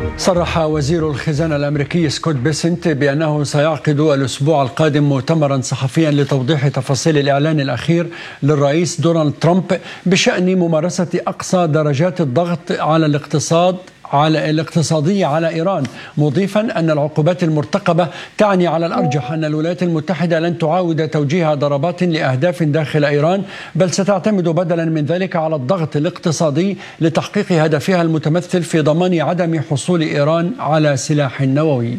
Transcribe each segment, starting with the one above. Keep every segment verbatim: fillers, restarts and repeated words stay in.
صرح وزير الخزانة الأمريكي سكوت بيسنت بأنه سيعقد الأسبوع القادم مؤتمرا صحفيا لتوضيح تفاصيل الإعلان الأخير للرئيس دونالد ترامب بشأن ممارسة أقصى درجات الضغط على الاقتصاد على الاقتصادية على إيران، مضيفا أن العقوبات المرتقبة تعني على الأرجح أن الولايات المتحدة لن تعاود توجيه ضربات لأهداف داخل إيران، بل ستعتمد بدلا من ذلك على الضغط الاقتصادي لتحقيق هدفها المتمثل في ضمان عدم حصول إيران على سلاح نووي.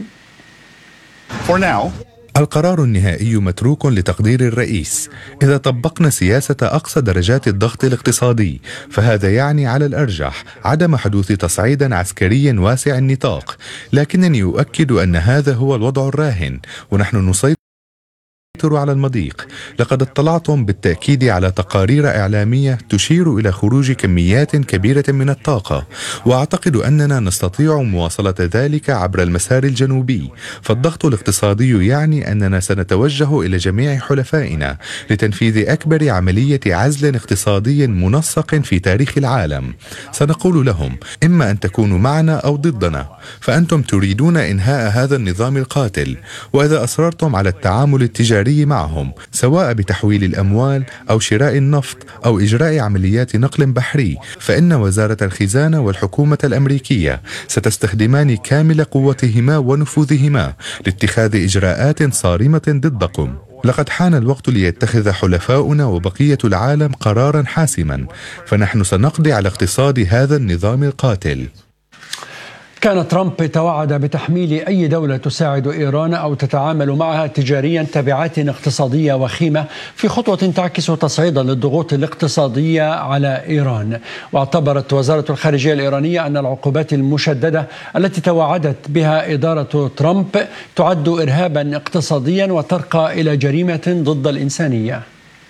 القرار النهائي متروك لتقدير الرئيس. إذا طبقنا سياسة أقصى درجات الضغط الاقتصادي فهذا يعني على الأرجح عدم حدوث تصعيد عسكري واسع النطاق، لكنني أؤكد أن هذا هو الوضع الراهن ونحن نسيطر على المضيق. لقد اطلعتم بالتأكيد على تقارير إعلامية تشير إلى خروج كميات كبيرة من الطاقة، وأعتقد أننا نستطيع مواصلة ذلك عبر المسار الجنوبي. فالضغط الاقتصادي يعني أننا سنتوجه إلى جميع حلفائنا لتنفيذ أكبر عملية عزل اقتصادي منسق في تاريخ العالم. سنقول لهم إما أن تكونوا معنا أو ضدنا، فأنتم تريدون إنهاء هذا النظام القاتل، وإذا أصررتم على التعامل التجاري معهم سواء بتحويل الأموال أو شراء النفط أو إجراء عمليات نقل بحري، فإن وزارة الخزانة والحكومة الأمريكية ستستخدمان كامل قوتهما ونفوذهما لاتخاذ إجراءات صارمة ضدكم. لقد حان الوقت ليتخذ حلفاؤنا وبقية العالم قرارا حاسما، فنحن سنقضي على اقتصاد هذا النظام القاتل. كان ترامب توعد بتحميل أي دولة تساعد إيران أو تتعامل معها تجاريا تبعات اقتصادية وخيمة في خطوة تعكس تصعيدا للضغوط الاقتصادية على إيران. واعتبرت وزارة الخارجية الإيرانية أن العقوبات المشددة التي توعدت بها إدارة ترامب تعد إرهابا اقتصاديا وترقى إلى جريمة ضد الإنسانية.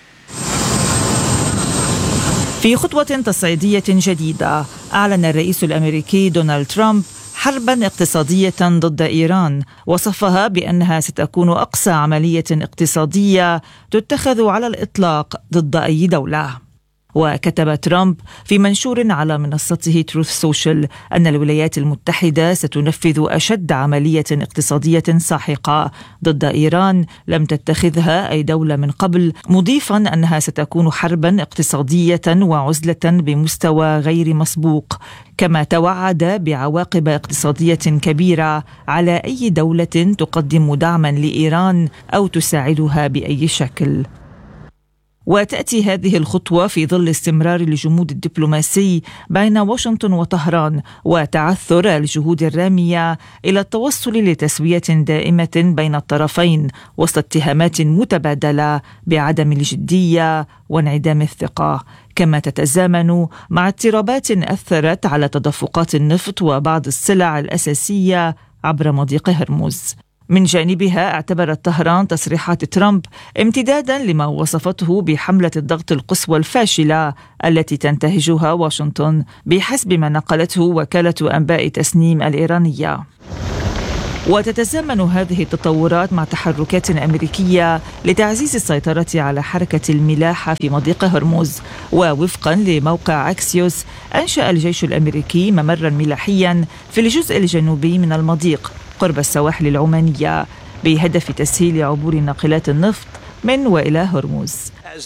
في خطوة تصعيدية جديدة أعلن الرئيس الأمريكي دونالد ترامب حربا اقتصادية ضد إيران، وصفها بأنها ستكون أقصى عملية اقتصادية تتخذ على الإطلاق ضد أي دولة. وكتب ترامب في منشور على منصته تروث سوشيال أن الولايات المتحدة ستنفذ أشد عملية اقتصادية ساحقة ضد إيران لم تتخذها أي دولة من قبل، مضيفا أنها ستكون حربا اقتصادية وعزلة بمستوى غير مسبوق، كما توعد بعواقب اقتصادية كبيرة على أي دولة تقدم دعما لإيران أو تساعدها بأي شكل. وتأتي هذه الخطوة في ظل استمرار الجمود الدبلوماسي بين واشنطن وطهران وتعثر الجهود الرامية إلى التوصل لتسوية دائمة بين الطرفين وسط اتهامات متبادلة بعدم الجدية وانعدام الثقة، كما تتزامن مع اضطرابات أثرت على تدفقات النفط وبعض السلع الأساسية عبر مضيق هرمز. من جانبها اعتبرت طهران تصريحات ترامب امتدادا لما وصفته بحملة الضغط القصوى الفاشلة التي تنتهجها واشنطن بحسب ما نقلته وكالة أنباء تسنيم الإيرانية. وتتزامن هذه التطورات مع تحركات أمريكية لتعزيز السيطرة على حركة الملاحة في مضيق هرمز. ووفقا لموقع أكسيوس أنشأ الجيش الأمريكي ممرا ملاحيا في الجزء الجنوبي من المضيق قرب السواحل العمانية بهدف تسهيل عبور ناقلات النفط من وإلى هرمز.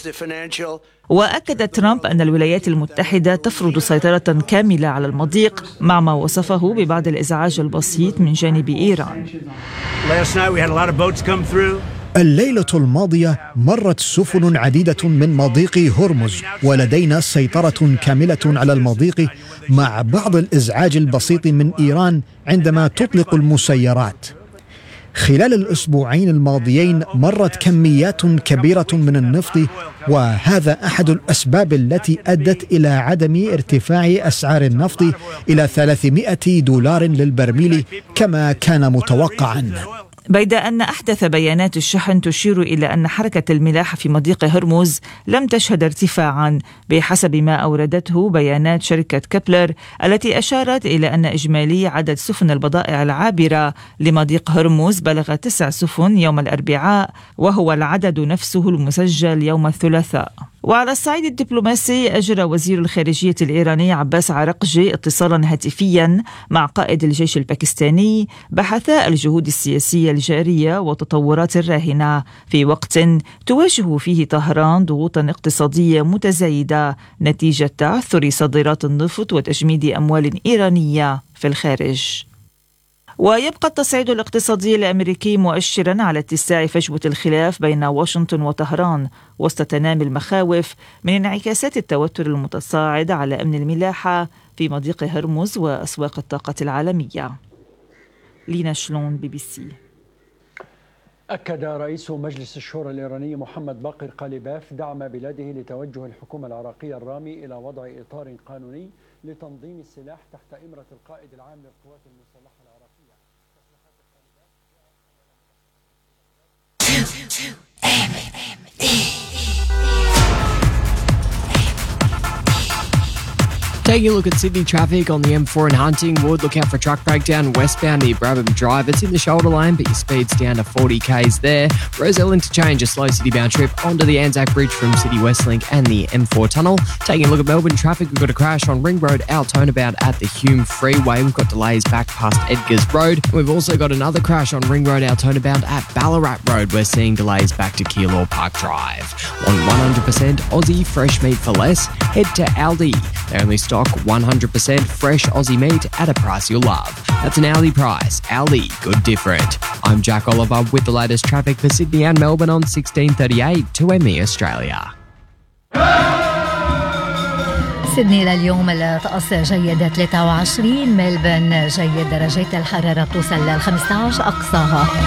وأكد ترامب أن الولايات المتحدة تفرض سيطرة كاملة على المضيق مع ما وصفه ببعض الإزعاج البسيط من جانب إيران. الليلة الماضية مرت سفن عديدة من مضيق هرمز، ولدينا سيطرة كاملة على المضيق مع بعض الإزعاج البسيط من إيران عندما تطلق المسيرات. خلال الأسبوعين الماضيين مرت كميات كبيرة من النفط، وهذا أحد الأسباب التي أدت إلى عدم ارتفاع أسعار النفط إلى ثلاثمائة دولار للبرميل كما كان متوقعا. بيد أن أحدث بيانات الشحن تشير إلى أن حركة الملاحة في مضيق هرمز لم تشهد ارتفاعا بحسب ما أوردته بيانات شركة كبلر التي أشارت إلى أن إجمالي عدد سفن البضائع العابرة لمضيق هرمز بلغ تسع سفن يوم الأربعاء، وهو العدد نفسه المسجل يوم الثلاثاء. وعلى الصعيد الدبلوماسي أجرى وزير الخارجية الإيراني عباس عراقجي اتصالا هاتفيا مع قائد الجيش الباكستاني بحثاء الجهود السياسية الجارية وتطورات الراهنة في وقت تواجه فيه طهران ضغوطا اقتصادية متزايدة نتيجة تعثر صادرات النفط وتجميد أموال إيرانية في الخارج. ويبقى التصعيد الاقتصادي الأمريكي مؤشرا على اتساع فجوة الخلاف بين واشنطن وطهران وسط تنامي المخاوف من انعكاسات التوتر المتصاعد على أمن الملاحة في مضيق هرمز وأسواق الطاقة العالمية. لينا شلون، بي بي سي. أكد رئيس مجلس الشورى الإيراني محمد باقر قاليباف دعم بلاده لتوجه الحكومة العراقية الرامي إلى وضع إطار قانوني لتنظيم السلاح تحت إمرة القائد العام للقوات المسلحة العراقية. Taking a look at Sydney traffic on the M four in Huntingwood, look out for a truck breakdown westbound near Brabham Drive. It's in the shoulder lane, but your speed's down to forty kays there. Rozelle Interchange, a slow city-bound trip onto the Anzac Bridge from City Westlink and the M four tunnel. Taking a look at Melbourne traffic, we've got a crash on Ring Road, Altona bound at the Hume Freeway. We've got delays back past Edgars Road. We've also got another crash on Ring Road, Altona bound at Ballarat Road. We're seeing delays back to Keilor Park Drive. Want one hundred percent Aussie fresh meat for less? Head to Aldi. They only stock one hundred percent fresh Aussie meat at a price you'll love. That's an Aldi price. Aldi, good different. I'm Jack Oliver with the latest traffic for Sydney and Melbourne on sixteen thirty-eight to M E Australia. سيدني لليوم الطقس جيد ثلاثة وعشرين، ملبن جيد درجات الحرارة توصل لل خمسة عشر أقصاها